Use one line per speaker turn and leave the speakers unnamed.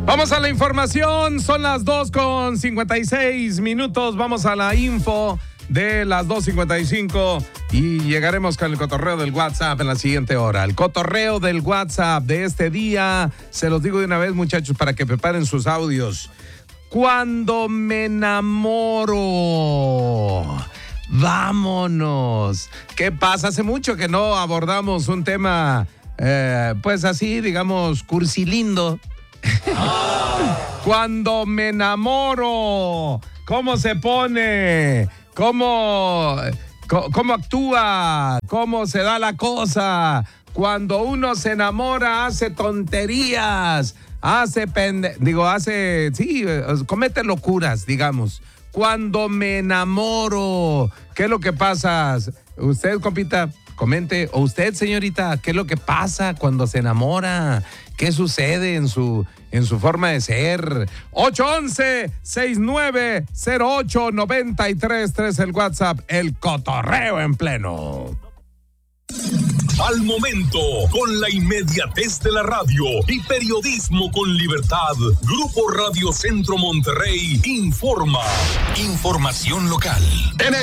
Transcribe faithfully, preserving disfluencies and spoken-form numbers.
Vamos a la información, son las dos con cincuenta y seis minutos, vamos a la info de las dos cincuenta y cinco y llegaremos con el cotorreo del WhatsApp en la siguiente hora. El cotorreo del WhatsApp de este día, se los digo de una vez, muchachos, para que preparen sus audios. Cuando me enamoro, vámonos. ¿Qué pasa? Hace mucho que no abordamos un tema, eh, pues así, digamos, cursilindo. Cuando me enamoro, ¿cómo se pone? ¿Cómo, cómo actúa? ¿Cómo se da la cosa? Cuando uno se enamora, hace tonterías, hace pende... Digo, hace... Sí, comete locuras, digamos. Cuando me enamoro, ¿qué es lo que pasa? Usted, compita, comente. O usted, señorita, ¿qué es lo que pasa cuando se enamora? ¿Qué sucede en su, en su forma de ser? ocho once, sesenta y nueve, cero ocho, noventa y tres tres el WhatsApp, el cotorreo en pleno.
Al momento, con la inmediatez de la radio y periodismo con libertad, Grupo Radio Centro Monterrey informa. Información local.
En